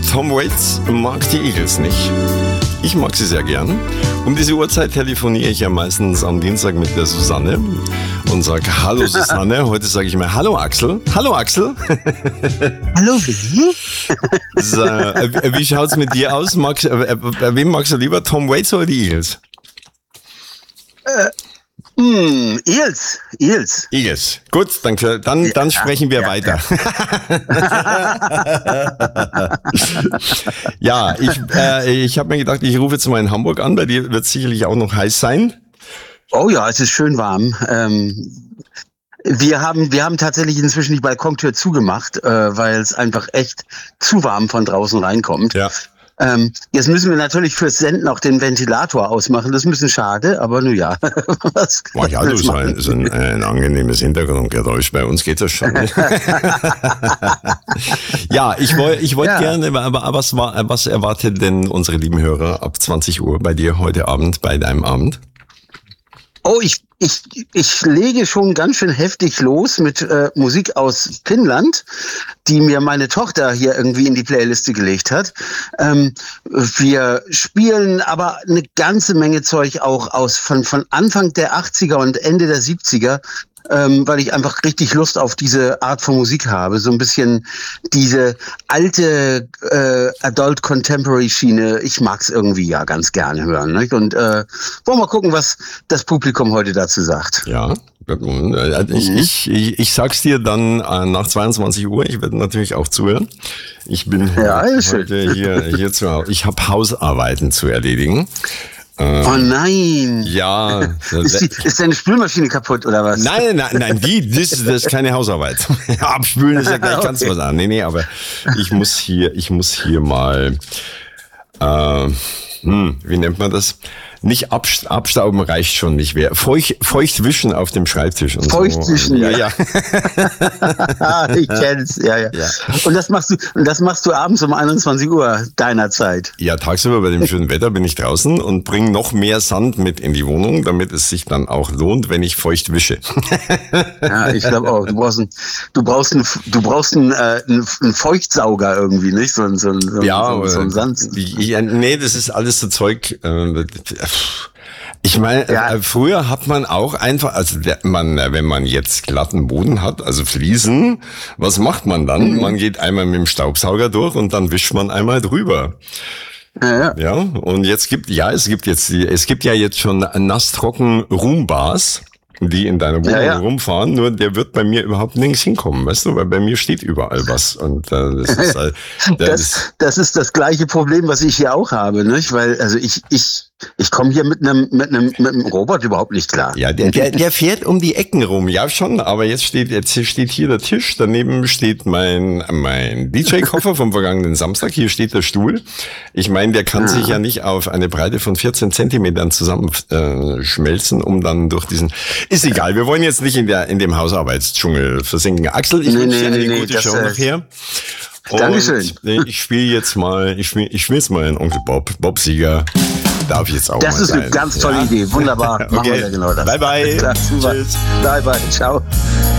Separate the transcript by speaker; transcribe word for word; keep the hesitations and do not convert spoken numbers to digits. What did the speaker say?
Speaker 1: Tom Waits mag die Eagles nicht. Ich mag sie sehr gern. Um diese Uhrzeit telefoniere ich ja meistens am Dienstag mit der Susanne und sage Hallo Susanne. Heute sage ich mir Hallo Axel. Hallo Axel.
Speaker 2: Hallo wie?
Speaker 1: So, äh, wie schaut's mit dir aus? Magst, äh, äh, wem magst du lieber, Tom Waits oder die Eagles?
Speaker 2: Äh, mh, Eagles. Eagles.
Speaker 1: Eagles. Gut, danke. Dann, ja, dann sprechen wir ja, weiter. Ja, ja ich, äh, ich habe mir gedacht, ich rufe jetzt mal in Hamburg an. Bei dir wird es sicherlich auch noch heiß sein.
Speaker 2: Oh ja, es ist schön warm. Ähm, wir haben, wir haben tatsächlich inzwischen die Balkontür zugemacht, äh, weil es einfach echt zu warm von draußen reinkommt.
Speaker 1: Ja.
Speaker 2: Ähm, jetzt müssen wir natürlich fürs Senden auch den Ventilator ausmachen. Das ist ein bisschen schade, aber nun ja. Was
Speaker 1: Boah, ja, das ist ein, ist ein, ein angenehmes Hintergrundgeräusch. Bei uns geht das schon. Ja, ich wollte ich wollt ja. gerne, aber was, war, was erwartet denn unsere lieben Hörer ab zwanzig Uhr bei dir heute Abend, bei deinem Abend?
Speaker 2: Oh, ich, ich, ich lege schon ganz schön heftig los mit äh, Musik aus Finnland, die mir meine Tochter hier irgendwie in die Playliste gelegt hat. Ähm, wir spielen aber eine ganze Menge Zeug auch aus von, von Anfang der achtziger und Ende der siebziger. Ähm, weil ich einfach richtig Lust auf diese Art von Musik habe. So ein bisschen diese alte äh, Adult Contemporary Schiene. Ich mag's irgendwie ja ganz gerne hören. Nicht? Und äh, wollen wir mal gucken, was das Publikum heute dazu sagt.
Speaker 1: Ja, ich, mhm. ich, ich, ich sag's dir dann äh, nach zweiundzwanzig Uhr. Ich werde natürlich auch zuhören. Ich bin
Speaker 2: ja,
Speaker 1: heute hier, hier zu Hause. Ich habe Hausarbeiten zu erledigen.
Speaker 2: Oh nein!
Speaker 1: Ja.
Speaker 2: Ist, die, ist deine Spülmaschine kaputt oder was?
Speaker 1: Nein, nein, nein, die, das, das ist keine Hausarbeit. Abspülen ist ja gleich ganz okay. was an. Nee, nee, aber ich muss hier, ich muss hier mal, äh, hm, wie nennt man das? Nicht abst- abstauben reicht schon nicht mehr. Feucht, feucht wischen auf dem Schreibtisch. Und
Speaker 2: feucht
Speaker 1: so.
Speaker 2: wischen,
Speaker 1: ja,
Speaker 2: ja. ja. Ich kenn's, ja, ja, ja. Und das machst du, und das machst du abends um einundzwanzig Uhr deiner Zeit.
Speaker 1: Ja, tagsüber bei dem schönen Wetter bin ich draußen und bringe noch mehr Sand mit in die Wohnung, damit es sich dann auch lohnt, wenn ich feucht wische.
Speaker 2: Ja, ich glaube auch. Du brauchst einen, du brauchst einen, du brauchst einen, äh, einen, einen Feuchtsauger irgendwie, nicht? So ein, so ein, so ein,
Speaker 1: ja,
Speaker 2: so, so ein Sand.
Speaker 1: Ja, nee, das ist alles so Zeug. Äh, Ich meine, ja. äh, früher hat man auch einfach, also der, man, wenn man jetzt glatten Boden hat, also Fliesen, was macht man dann? Mhm. Man geht einmal mit dem Staubsauger durch und dann wischt man einmal drüber. Ja, ja. ja und jetzt gibt, ja, es gibt jetzt, die, es gibt ja jetzt schon nasstrocken Roombars, die in deiner Wohnung ja, ja. rumfahren, nur der wird bei mir überhaupt nirgends hinkommen, weißt du, weil bei mir steht überall was. Und äh, das ist halt,
Speaker 2: das, das, das ist das gleiche Problem, was ich hier auch habe, nicht? Weil, also ich, ich, ich komme hier mit einem, mit einem, mit einem Robot überhaupt nicht klar.
Speaker 1: Ja, der, der, der fährt um die Ecken rum, ja schon, aber jetzt steht, jetzt steht hier der Tisch, daneben steht mein, mein D J-Koffer vom vergangenen Samstag, hier steht der Stuhl. Ich meine, der kann ja. sich ja nicht auf eine Breite von vierzehn Zentimetern zusammenschmelzen, äh, um dann durch diesen, ist egal, wir wollen jetzt nicht in der, in dem Hausarbeitsdschungel versinken. Axel, ich nee, wünsche dir nee, eine nee, gute Show nachher.
Speaker 2: Dankeschön.
Speaker 1: Ich spiele jetzt mal, ich spiele, ich spiele jetzt mal einen Onkel Bob, Bob Seger. Darf ich jetzt auch
Speaker 2: das mal
Speaker 1: ist
Speaker 2: sein.
Speaker 1: Eine
Speaker 2: ganz tolle ja? Idee. Wunderbar.
Speaker 1: Okay.
Speaker 2: Machen wir ja genau das.
Speaker 1: Bye, bye.
Speaker 2: Klar, super.
Speaker 1: Tschüss.
Speaker 2: Bye, bye. Ciao.